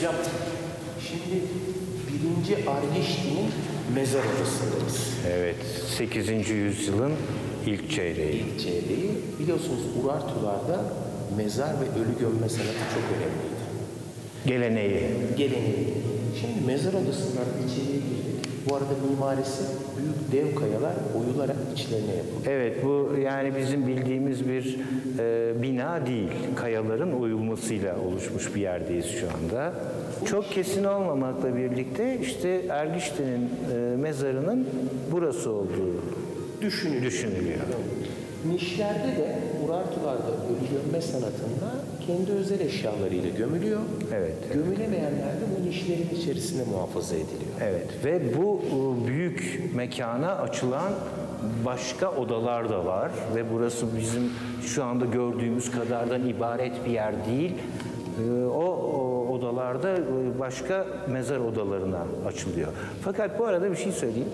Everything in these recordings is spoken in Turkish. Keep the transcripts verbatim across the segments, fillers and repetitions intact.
Hocam, şimdi birinci Argişti'nin mezar odasındayız. Evet, sekizinci yüzyılın ilk çeyreği. İlk çeyreği. Biliyorsunuz Urartularda mezar ve ölü gömme sanatı çok önemliydi. Geleneği. Geleneği. Şimdi mezar odasından içeriye girdik. Bu arada mimarisi büyük dev kayalar oyularak içlerine yapıldı. Evet, bu yani bizim bildiğimiz bir e, bina değil. Kayaların oyulmasıyla oluşmuş bir yerdeyiz şu anda. Çok kesin olmamakla birlikte işte Ergişti'nin e, mezarının burası olduğu Düşünülüyor. düşünülüyor. Nişlerde de Urartularda ölü gömme sanatında kendi özel eşyalarıyla gömülüyor. Evet. Gömülemeyenler de bu nişlerin içerisinde muhafaza ediliyor. Evet ve bu e, büyük mekana açılan başka odalar da var ve burası bizim şu anda gördüğümüz kadardan ibaret bir yer değil. E, O, o odalarda e, başka mezar odalarına açılıyor. Fakat bu arada bir şey söyleyeyim.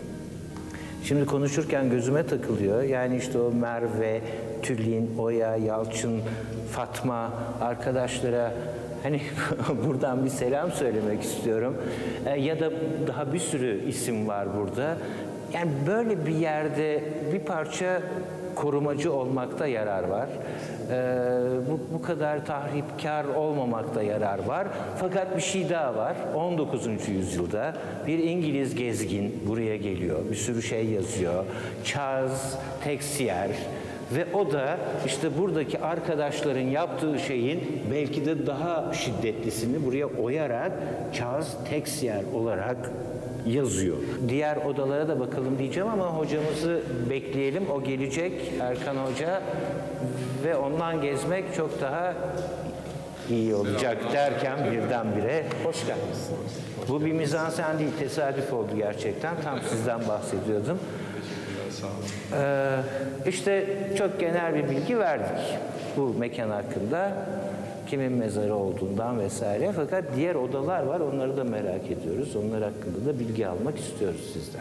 Şimdi konuşurken gözüme takılıyor. Yani işte o Merve, Tülin, Oya, Yalçın, Fatma arkadaşlara hani buradan bir selam söylemek istiyorum. E, ya da daha bir sürü isim var burada. Yani böyle bir yerde bir parça korumacı olmakta yarar var. Ee, bu, bu kadar tahripkar olmamakta yarar var. Fakat bir şey daha var. on dokuzuncu yüzyılda bir İngiliz gezgin buraya geliyor. Bir sürü şey yazıyor. Charles Texier ve o da işte buradaki arkadaşların yaptığı şeyin belki de daha şiddetlisini buraya oyarak Charles Texier olarak yazıyor. Diğer odalara da bakalım diyeceğim ama hocamızı bekleyelim. O gelecek, Erkan Hoca, ve ondan gezmek çok daha iyi olacak derken birdenbire Hoş geldiniz. bu bir mizansen değil, tesadüf oldu gerçekten. Tam sizden bahsediyordum. Ee, işte çok genel bir bilgi verdik bu mekan hakkında. Kimin mezarı olduğundan vesaire. Fakat diğer odalar var, onları da merak ediyoruz. Onlar hakkında da bilgi almak istiyoruz sizden.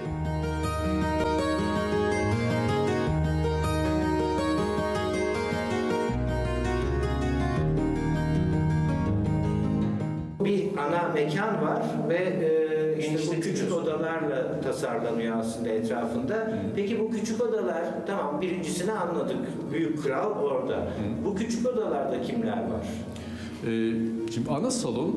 Bir ana mekan var ve e, işte bu küçük odalarla tasarlanıyor aslında etrafında. Peki bu küçük odalar, tamam birincisini anladık. Büyük kral orada. Bu küçük odalarda kimler var? Ee, şimdi ana salon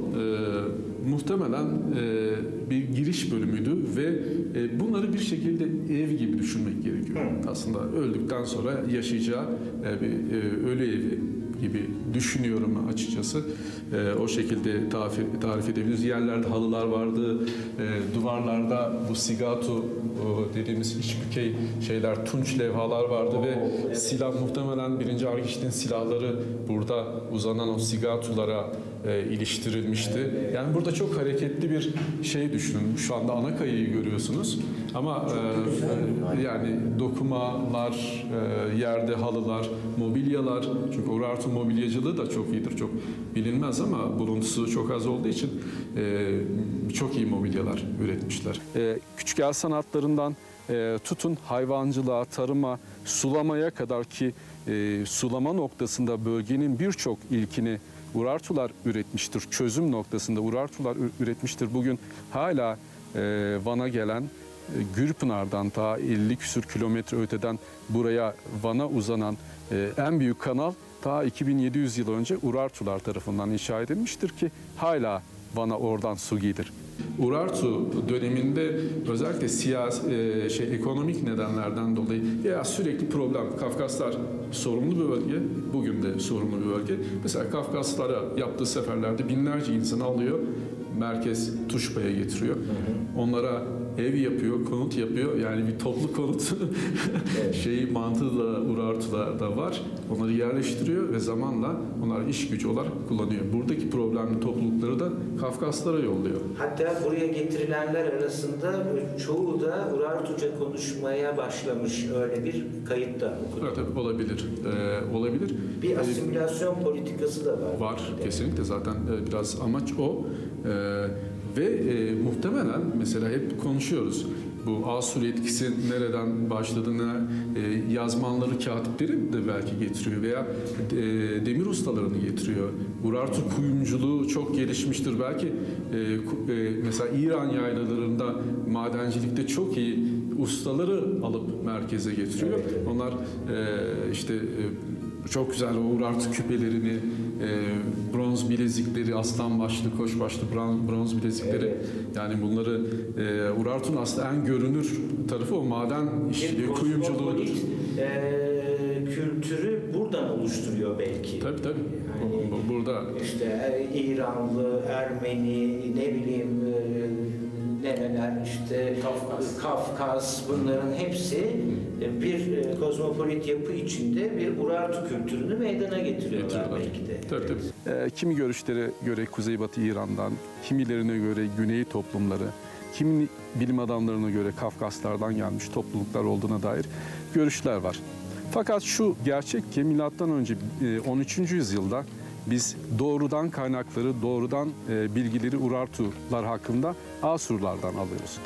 e, muhtemelen e, bir giriş bölümüydü ve e, bunları bir şekilde ev gibi düşünmek gerekiyor. Hı. Aslında öldükten sonra yaşayacağı e, bir e, ölü evi gibi düşünüyorum açıkçası. E, o şekilde tarif, tarif edebiliriz. Yerlerde halılar vardı, e, duvarlarda bu sigatu dediğimiz iç bükey şeyler, tunç levhalar vardı ve silah muhtemelen birinci Argişti'nin silahları burada uzanan o sigatulara e, iliştirilmişti. Yani burada çok hareketli bir şey düşünün. Şu anda ana kayayı görüyorsunuz ama e, yani dokumalar, e, yerde halılar, mobilyalar, çünkü Urartu mobilyacılığı da çok iyidir, çok bilinmez ama buluntusu çok az olduğu için e, çok iyi mobilyalar üretmişler. E, küçük el sanatlarından e, tutun hayvancılığa, tarıma, sulamaya kadar ki e, sulama noktasında bölgenin birçok ilkini Urartular üretmiştir. Çözüm noktasında Urartular üretmiştir. Bugün hala e, Van'a gelen e, Gürpınar'dan ta elli küsür kilometre öteden buraya Van'a uzanan e, en büyük kanal ta iki bin yedi yüz yıl önce Urartular tarafından inşa edilmiştir ki hala Van'a oradan su gelir. Urartu döneminde özellikle siyasi, e, şey, ekonomik nedenlerden dolayı ya sürekli problem. Kafkaslar sorumlu bir bölge, bugün de sorumlu bir bölge. Mesela Kafkaslara yaptığı seferlerde binlerce insanı alıyor, merkez Tuşba'ya getiriyor. Hı hı. Onlara ev yapıyor, konut yapıyor. Yani bir toplu konut evet. şeyi mantığı da Urartu'da da var. Onları yerleştiriyor ve zamanla onlar iş gücü olarak kullanıyor. Buradaki problemli toplulukları da Kafkaslara yolluyor. Hatta buraya getirilenler arasında çoğu da Urartuca konuşmaya başlamış. Öyle bir kayıt da okudum. Evet, olabilir. Ee, olabilir. Bir asimilasyon ee, politikası da var. Var, kesinlikle. Zaten biraz amaç o. Ee, ve e, muhtemelen mesela hep konuşuyoruz. bu Asur etkisi nereden başladığını e, yazmanları, katipleri de belki getiriyor veya e, demir ustalarını getiriyor. Urartu kuyumculuğu çok gelişmiştir. Belki e, ku- e, mesela İran yaylalarında madencilikte çok iyi ustaları alıp merkeze getiriyor. Onlar e, işte e, çok güzel o Urartu küpelerini, e, bronz bilezikleri, aslan başlı, koç başlı bron- bronz bilezikleri, Evet. yani bunları e, Urartu'nun aslında en görünür tarafı o maden işçiliği, Bir kuyumculuğudur. kozmopolit, e, kültürü buradan oluşturuyor belki. Tabii tabii. Yani Bu- burada işte e, İranlı, Ermeni, ne bileyim e, nereler işte Kafkas. Kafkas, bunların hepsi e, bir e, kozmopolit yapı içinde bir Urartu kültürünü meydana getiriyorlar, getiriyorlar. belki de. Tabii tabii. Ee, kimi görüşlere göre Kuzeybatı İran'dan, kimilerine göre Güney toplumları, kimi bilim adamlarına göre Kafkaslardan gelmiş topluluklar olduğuna dair görüşler var. Fakat şu gerçek ki milattan önce e, on üçüncü yüzyılda biz doğrudan kaynakları, doğrudan e, bilgileri Urartular hakkında Asurlardan alıyoruz.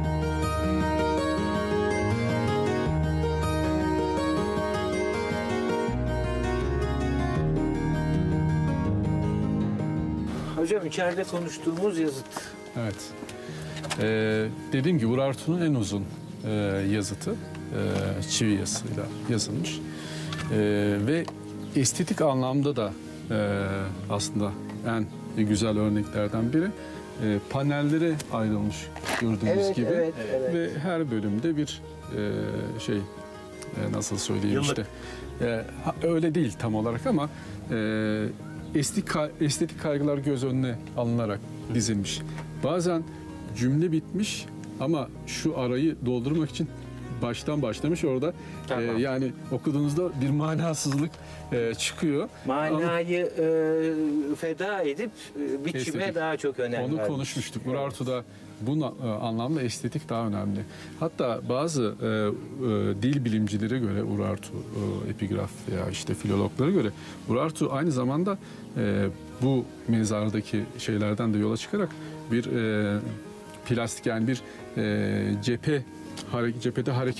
Hocam içeride konuştuğumuz yazıt. Evet. Ee, dediğim gibi Urartu'nun en uzun e, yazıtı e, çivi yazısıyla yazılmış. E, ve estetik anlamda da e, aslında en güzel örneklerden biri. E, panellere ayrılmış gördüğünüz Evet, gibi. evet, evet. Ve her bölümde bir e, şey e, nasıl söyleyeyim Yıllık. işte. E, ha, öyle değil tam olarak ama e, estetik, ka- estetik kaygılar göz önüne alınarak dizilmiş. Bazen cümle bitmiş ama şu arayı doldurmak için baştan başlamış orada. Tamam. E, yani okuduğunuzda bir manasızlık e, çıkıyor. Ama Manayı e, feda edip e, biçime Estetik. daha çok önem onu vermiş. konuşmuştuk. Urartu'da bu na- e, anlamda estetik daha önemli. Hatta bazı e, e, dil bilimcilere göre Urartu, e, epigraf veya işte filologlara göre Urartu aynı zamanda e, bu mezardaki şeylerden de yola çıkarak bir e, plastik, yani bir e, cephe hare- cephede hareket